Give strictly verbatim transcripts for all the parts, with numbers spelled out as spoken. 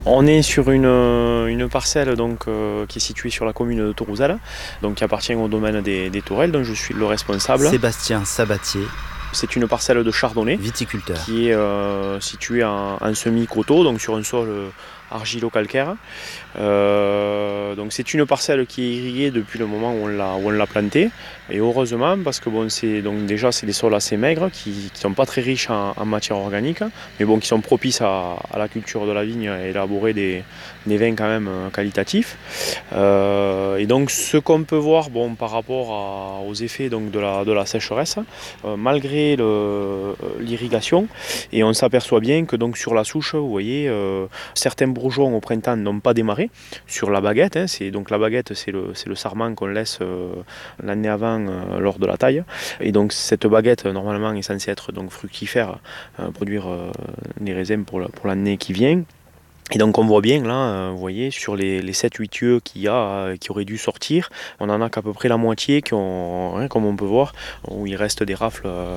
On est sur une, une parcelle donc, euh, qui est située sur la commune de Tourouzal, donc qui appartient au domaine des, des Tourelles, dont je suis le responsable. Sébastien Sabatier, c'est une parcelle de chardonnay viticulteur, qui est euh, située en, en semi-coteau, donc sur un sol euh, argilo-calcaire. Euh, donc c'est une parcelle qui est irriguée depuis le moment où on l'a, où on l'a plantée. Et heureusement, parce que bon, c'est, donc déjà c'est des sols assez maigres, qui ne sont pas très riches en, en matière organique, mais bon, qui sont propices à, à la culture de la vigne et élaborer des, des vins quand même qualitatifs. Euh, et donc ce qu'on peut voir bon, par rapport à, aux effets donc, de, la, de la sécheresse, euh, malgré le, l'irrigation, et on s'aperçoit bien que donc, sur la souche, vous voyez, euh, certains bourgeons au printemps n'ont pas démarré. Sur la baguette, hein, c'est, donc la baguette c'est le, c'est le sarment qu'on laisse euh, l'année avant euh, lors de la taille. Et donc cette baguette normalement est censée être donc, fructifère, euh, produire euh, des raisins pour, la, pour l'année qui vient. Et donc on voit bien là, vous voyez, sur les, les sept huit yeux qu'il y a, qui auraient dû sortir, on en a qu'à peu près la moitié qui ont, hein, comme on peut voir, où il reste des rafles euh,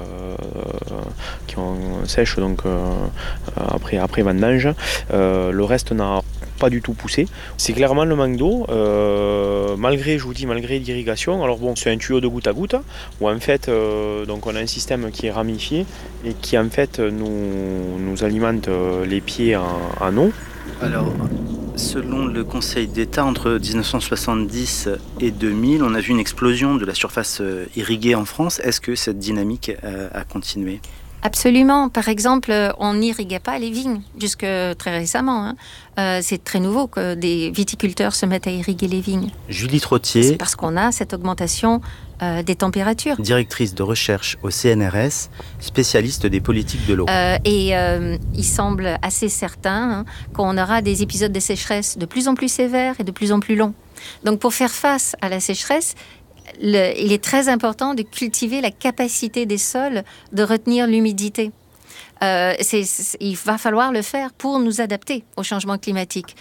qui ont sèche donc euh, après, après vendange. Euh, le reste n'a pas du tout poussé. C'est clairement le manque d'eau, euh, malgré, je vous dis, malgré l'irrigation. Alors bon, c'est un tuyau de goutte à goutte, où en fait, euh, donc on a un système qui est ramifié et qui en fait nous, nous alimente les pieds en, en eau. Alors, selon le Conseil d'État, entre dix-neuf cent soixante-dix et deux mille, on a vu une explosion de la surface irriguée en France. Est-ce que cette dynamique a continué ? Absolument. Par exemple, on n'irriguait pas les vignes jusque très récemment. Hein. Euh, c'est très nouveau que des viticulteurs se mettent à irriguer les vignes. Julie Trottier, c'est parce qu'on a cette augmentation euh, des températures. Directrice de recherche au C N R S, spécialiste des politiques de l'eau. Euh, et euh, il semble assez certain hein, qu'on aura des épisodes de sécheresse de plus en plus sévères et de plus en plus longs. Donc pour faire face à la sécheresse, Le, il est très important de cultiver la capacité des sols de retenir l'humidité. Euh, c'est, c'est, il va falloir le faire pour nous adapter au changement climatique.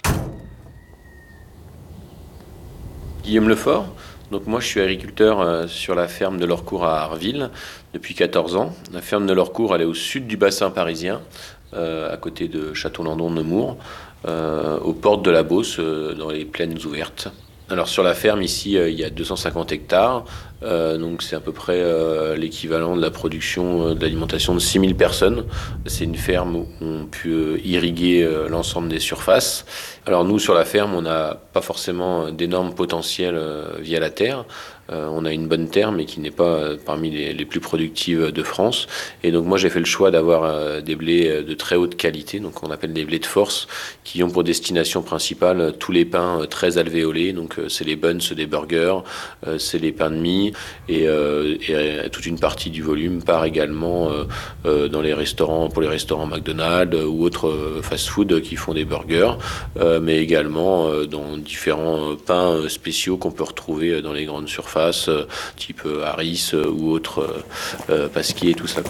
Guillaume Lefort, donc moi je suis agriculteur euh, sur la ferme de l'Orcourt à Arville depuis quatorze ans. La ferme de l'Orcourt, elle est au sud du bassin parisien, euh, à côté de Château-Landon-Nemours, euh, aux portes de la Beauce, euh, dans les plaines ouvertes. Alors sur la ferme ici, euh, il y a deux cent cinquante hectares, euh, donc c'est à peu près euh, l'équivalent de la production euh, de l'alimentation de six mille personnes. C'est une ferme où on peut euh, irriguer euh, l'ensemble des surfaces. Alors nous sur la ferme, on n'a pas forcément d'énormes potentiels euh, via la terre. Euh, on a une bonne terre, mais qui n'est pas euh, parmi les, les plus productives de France. Et donc moi j'ai fait le choix d'avoir euh, des blés de très haute qualité, donc on appelle des blés de force, qui ont pour destination principale euh, tous les pains euh, très alvéolés. Donc euh, c'est les buns des burgers, euh, c'est les pains de mie, et, euh, et euh, toute une partie du volume part également euh, euh, dans les restaurants, pour les restaurants McDonald's euh, ou autres euh, fast-food qui font des burgers, euh, mais également euh, dans différents euh, pains spéciaux qu'on peut retrouver dans les grandes surfaces. Face, type Harris ou autre euh, Pasquier et tout ça.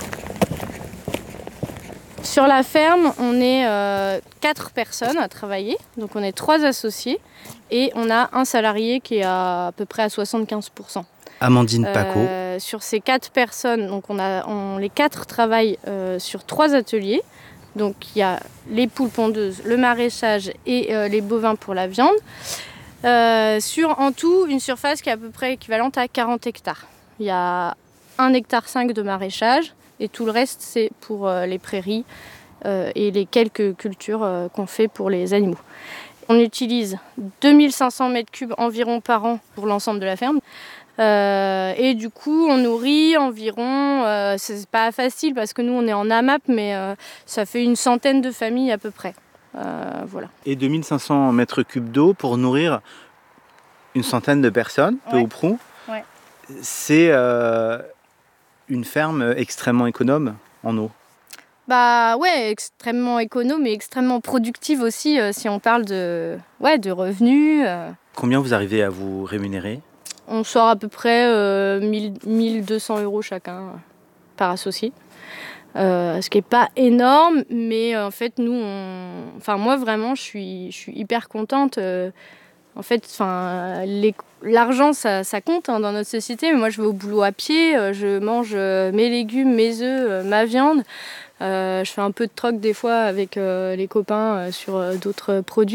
Sur la ferme, on est euh, quatre personnes à travailler, donc on est trois associés et on a un salarié qui est à, à peu près à soixante-quinze pour cent. Amandine Paco. Euh, sur ces quatre personnes, donc on a, on, les quatre travaillent euh, sur trois ateliers. Donc il y a les poules pondeuses, le maraîchage et euh, les bovins pour la viande. Euh, sur en tout une surface qui est à peu près équivalente à quarante hectares. Il y a un hectare cinq de maraîchage et tout le reste c'est pour euh, les prairies euh, et les quelques cultures euh, qu'on fait pour les animaux. On utilise deux mille cinq cents mètres cubes environ par an pour l'ensemble de la ferme. Euh, et du coup on nourrit environ, euh, c'est pas facile parce que nous on est en AMAP, mais euh, ça fait une centaine de familles à peu près. Euh, voilà. Et deux mille cinq cents mètres cubes d'eau pour nourrir une centaine de personnes, peu ouais. ou prou. Ouais. C'est euh, une ferme extrêmement économe en eau. Bah ouais, extrêmement économe et extrêmement productive aussi euh, si on parle de, ouais, de revenus. Euh. Combien vous arrivez à vous rémunérer ? On sort à peu près euh, mille deux cents euros chacun euh, par associé. Euh, ce qui n'est pas énorme, mais euh, en fait, nous, on... enfin, moi vraiment, je suis, je suis hyper contente. Euh, en fait, enfin, les... l'argent, ça, ça compte hein, dans notre société, mais moi, je vais au boulot à pied, euh, je mange euh, mes légumes, mes œufs, euh, ma viande. Euh, je fais un peu de troc des fois avec euh, les copains euh, sur euh, d'autres produits.